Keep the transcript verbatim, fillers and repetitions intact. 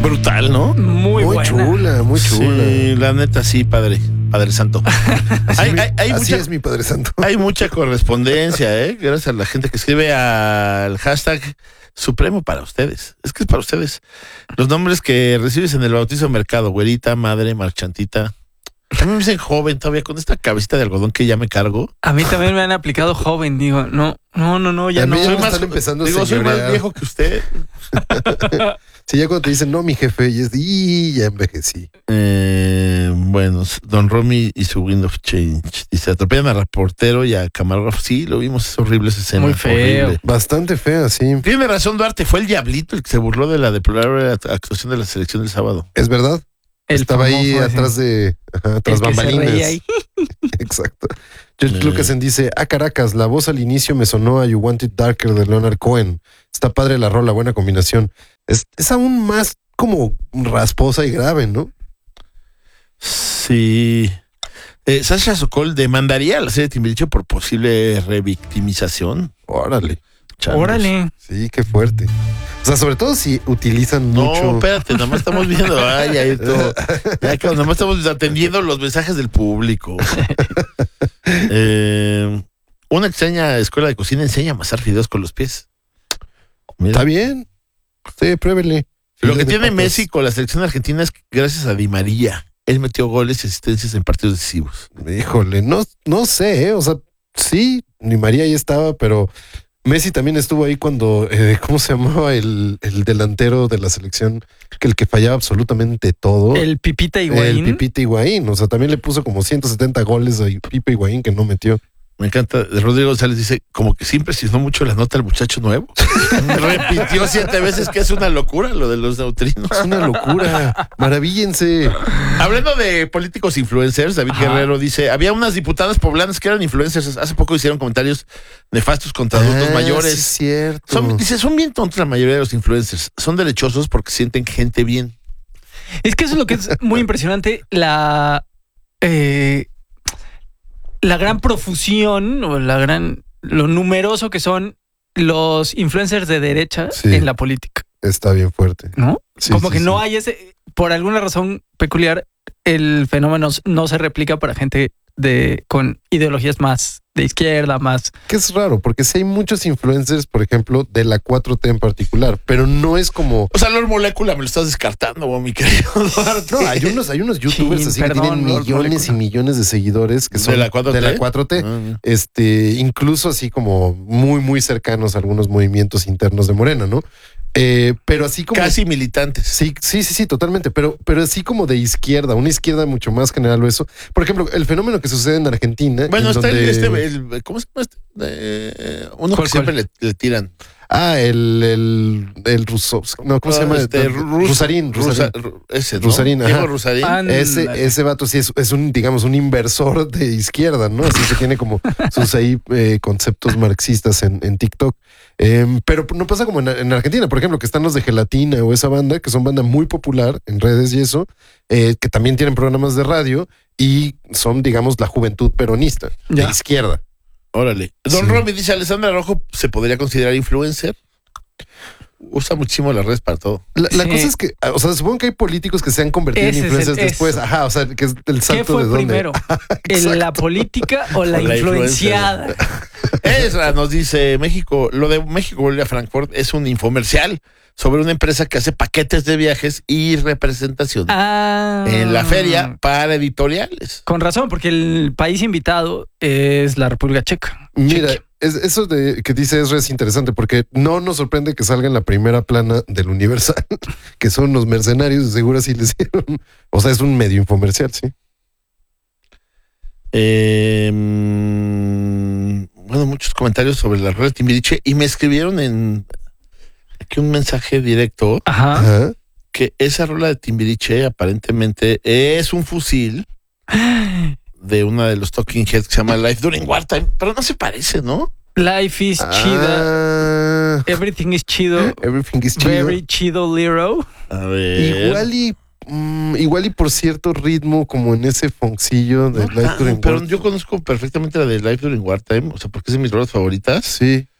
Brutal, ¿no? Muy, Muy buena. chula, muy chula. Sí, la neta, sí, padre. Padre Santo. Así, hay, mi- hay, hay así mucha, es mi Padre Santo. hay mucha correspondencia, ¿eh? Gracias a la gente que escribe al hashtag Supremo para ustedes. Es que es para ustedes. Los nombres que recibes en el bautizo mercado: güerita, madre, marchantita. A mí me dicen joven todavía con esta cabecita de algodón que ya me cargo. A mí también me han aplicado joven, digo, no, no, no, no, ya A mí no. ya Soy me más, están empezando a digo, soy señorear. más viejo que usted. Sí, ya cuando te dicen, no, mi jefe, y es, y ya envejecí. Eh, bueno, Don Romy y su Wind of Change. Dice, atropellan al reportero y a camarógrafo. Sí, lo vimos, es horrible esa escena. Muy feo. horrible. Bastante fea, sí. Tiene razón Duarte, fue el diablito el que se burló de la deplorable actuación de la selección del sábado. Es verdad. El Estaba ahí famoso ese. atrás de, ajá, tras El que se bambalinas. reía ahí. Exacto. George Eh. Lucasen dice, ah, Caracas, la voz al inicio me sonó a You Want It Darker de Leonard Cohen. Está padre la rola, buena combinación. Es, es aún más como rasposa y grave, ¿no? Sí. Eh, Sasha Sokol demandaría a la serie de Timbiriche por posible revictimización. Órale. Changos. Órale. Sí, qué fuerte. O sea, sobre todo si utilizan No, mucho. espérate, nada más estamos viendo. Ay, ahí todo. Ya que nada más estamos atendiendo los mensajes del público. Eh, una extraña escuela de cocina enseña a amasar fideos con los pies. Mira. Está bien. Sí, pruébele. Lo File que de tiene papas. Messi con la selección argentina es que gracias a Di María. Él metió goles y asistencias en partidos decisivos. Híjole, no, no sé, ¿eh? O sea, sí, ni María ya estaba, pero Messi también estuvo ahí cuando, eh, ¿cómo se llamaba el, el delantero de la selección? Que el que fallaba absolutamente todo. El Pipita Higuaín. El Pipita Higuaín. O sea, también le puso como ciento setenta goles a Pipa Higuaín que no metió. Me encanta. Rodrigo González dice, como que sí impresionó mucho la nota del muchacho nuevo. Repitió siete veces que es una locura lo de los neutrinos. Es una locura. Maravíllense. Hablando de políticos influencers, David Ajá. Guerrero dice, había unas diputadas poblanas que eran influencers. Hace poco hicieron comentarios nefastos contra adultos Ah, mayores. sí, es cierto. Son, dice, son bien tontos la mayoría de los influencers. Son derechosos porque sienten gente bien. Es que eso es lo que es muy impresionante, la eh, la gran profusión o la gran lo numeroso que son los influencers de derecha Sí. en la política, Está bien fuerte. ¿no? Sí, Como sí, que sí. no hay ese, por alguna razón peculiar, el fenómeno no se replica para gente de con ideologías más de izquierda, más. Que es raro, porque sí hay muchos influencers, por ejemplo, de la cuatro T en particular, pero no es como. O sea, Lord Molecula me lo estás descartando, mi querido Duarte. No, hay unos, hay unos youtubers Sí, así perdón, que tienen Lord millones Molecula. y millones de seguidores que ¿De son la cuatro T? de la cuatro T. Ah, Este, incluso así como muy, muy cercanos a algunos movimientos internos de Morena, ¿no? Eh, pero así como. casi militantes. Sí, sí, sí, sí, totalmente. Pero, pero así como de izquierda, una izquierda mucho más general o eso. Por ejemplo, el fenómeno que sucede en Argentina. Bueno, en está el, donde- este, el- ¿cómo se llama este? Eh, uno ¿Cuál, que siempre le, le tiran. Ah, el, el, el ruso. No, ¿cómo se llama? Este, Rus- Rusarín, Rusa- Rusarín. Ru- ese, ¿no? Rusarín, ajá. Diego Rusarín. Ah, Ese, Ándale. ese vato sí es, es un, digamos, un inversor de izquierda, ¿no? Así que tiene como sus ahí eh, conceptos marxistas en, en TikTok. Em, pero no pasa como en, en Argentina, por ejemplo, que están los de Gelatina o esa banda, que son banda muy popular en redes y eso, eh, que también tienen programas de radio y son, digamos, la juventud peronista, de Ya. izquierda. Órale. Don Sí. Romy dice, Alessandra Rojo se podría considerar influencer. Usa muchísimo las redes para todo. La, la Sí. cosa es que, o sea, supongo que hay políticos que se han convertido Ese en es influencers el- después. eso. Ajá, o sea, que es el salto ¿Qué fue de dónde. primero? ¿En la política o la O la influenciada? Ezra nos dice, México, lo de México vuelve a Frankfurt es un infomercial sobre una empresa que hace paquetes de viajes y representación Ah, en la feria para editoriales. Con razón, porque el país invitado es la República Checa. Mira, Chequia. es- eso de que dice Ezra es interesante porque no nos sorprende que salga en la primera plana del Universal, que son los mercenarios, seguro así les hicieron. O sea, es un medio infomercial, sí. Eh, mm, bueno, muchos comentarios sobre la red Timbiriche y me escribieron en aquí un mensaje directo Ajá. Ajá. que esa rola de Timbiriche aparentemente es un fusil de una de los Talking Heads que se llama Life During Wartime, pero no se parece, ¿no? Life is chida. Ah, Everything is chido. everything is chido. Very chido, Lero. A ver. Igual y mm, igual y por cierto ritmo como en ese foncillo de No, Life ah, During pero Wartime. yo conozco perfectamente la de Life During Wartime, o sea, porque es de mis rolas favoritas. Sí.